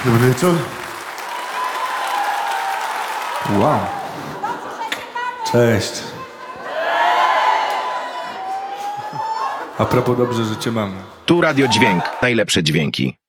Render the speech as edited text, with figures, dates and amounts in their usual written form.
Dobry wieczór. Wow. Cześć. A propos, dobrze, że cię mamy. Tu Radio Dźwięk. Najlepsze dźwięki.